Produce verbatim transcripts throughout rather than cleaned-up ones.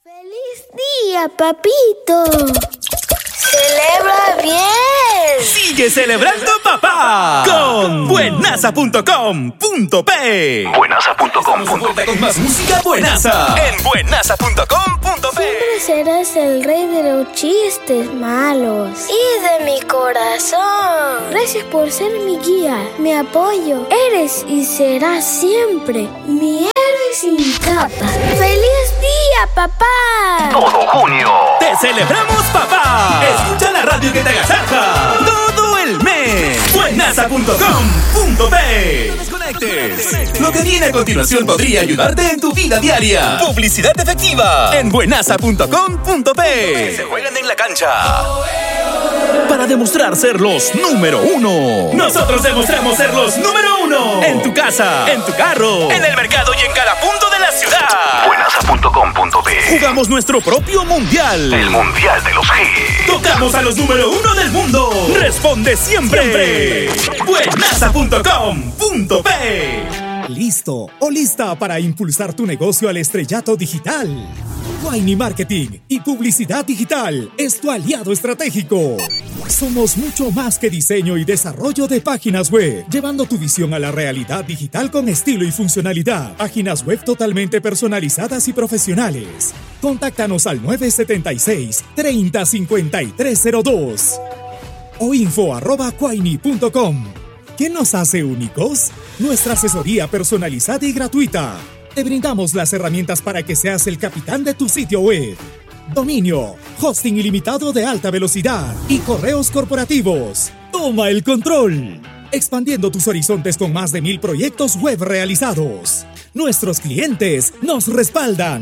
¡Feliz día, papito! ¡Celebra bien! ¡Sigue celebrando, papá! Con buenaza punto com punto pe. buenaza punto com punto pe. Con más música buenaza en buenaza punto com punto pe. Siempre serás el rey de los chistes malos y de mi corazón. Gracias por ser mi guía, mi apoyo. Eres y serás siempre mi héroe sin capa. ¡Feliz día, papá! Todo junio ¡te celebramos, papá! Escucha la radio que te agasaja todo el mes. buenaza punto com punto pe. No desconectes. Lo que viene a continuación podría ayudarte en tu vida diaria. Publicidad efectiva en buenaza punto com punto pe. Se juegan en la cancha para demostrar ser los número uno. Nosotros demostramos ser los número uno en tu casa, en tu carro, en el mercado y en cada punto de la ciudad. buenaza punto com punto pe. Jugamos nuestro propio mundial. El mundial de los hits. Tocamos a los número uno del mundo. Responde siempre. buenaza punto com punto pe. ¿Listo o lista para impulsar tu negocio al estrellato digital? Quaini Marketing y Publicidad Digital es tu aliado estratégico. Somos mucho más que diseño y desarrollo de páginas web, llevando tu visión a la realidad digital con estilo y funcionalidad. Páginas web totalmente personalizadas y profesionales. Contáctanos al nueve siete seis, tres cero cinco tres cero dos o info arroba quaini punto com. ¿Qué nos hace únicos? Nuestra asesoría personalizada y gratuita. Te brindamos las herramientas para que seas el capitán de tu sitio web. Dominio, hosting ilimitado de alta velocidad y correos corporativos. Toma el control. Expandiendo tus horizontes con más de mil proyectos web realizados. Nuestros clientes nos respaldan.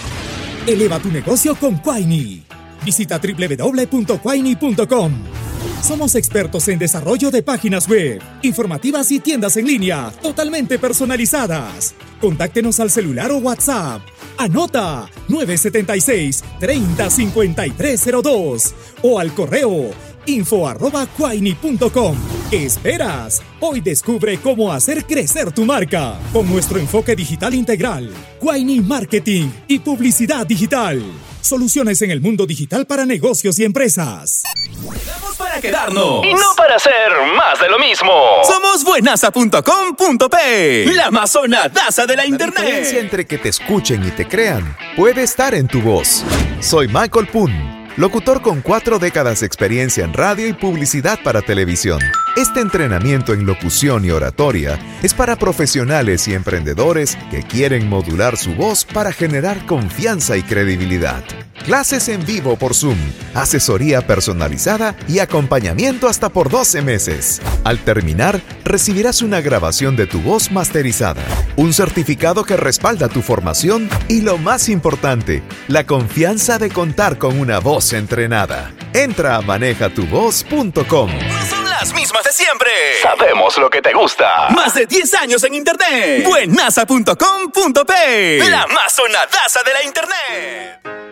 Eleva tu negocio con Quaini. Visita doble u doble u doble u punto quaini punto com. Somos expertos en desarrollo de páginas web, informativas y tiendas en línea, totalmente personalizadas. Contáctenos al celular o WhatsApp. Anota nueve siete seis, tres cero cinco tres cero dos o al correo info arroba quaini punto com. ¿Qué esperas? Hoy descubre cómo hacer crecer tu marca con nuestro enfoque digital integral. Quaini Marketing y Publicidad Digital. Soluciones en el mundo digital para negocios y empresas. Llegamos para quedarnos y no para hacer más de lo mismo. Somos buenaza punto com punto pe, la más sonadaza de la internet. La diferencia entre que te escuchen y te crean puede estar en tu voz. Soy Michael Poon, locutor con cuatro décadas de experiencia en radio y publicidad para televisión. Este entrenamiento en locución y oratoria es para profesionales y emprendedores que quieren modular su voz para generar confianza y credibilidad. Clases en vivo por Zoom, asesoría personalizada y acompañamiento hasta por doce meses. Al terminar, recibirás una grabación de tu voz masterizada, un certificado que respalda tu formación y, lo más importante, la confianza de contar con una voz entrenada. Entra a maneja tu voz punto com. Son las mismas de siempre. Sabemos lo que te gusta. Más de diez años en internet. buenaza punto com punto pe, la más sonadaza de la internet.